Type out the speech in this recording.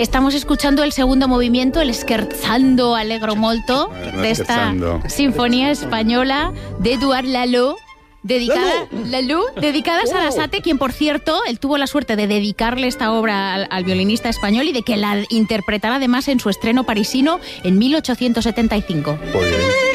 Estamos escuchando el segundo movimiento, el Scherzando Allegro Molto, de esta sinfonía española de Édouard Lalo, dedicada a Sarasate, quien, por cierto, él tuvo la suerte de dedicarle esta obra al violinista español y de que la interpretara además en su estreno parisino en 1875. Muy bien.